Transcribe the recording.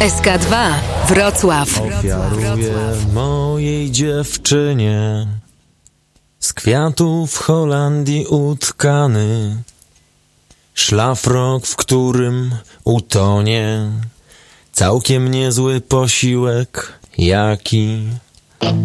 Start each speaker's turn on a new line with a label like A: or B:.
A: SK2 Wrocław.
B: Ofiaruję mojej dziewczynie z kwiatów Holandii utkany szlafrok, w którym utonie całkiem niezły posiłek, jaki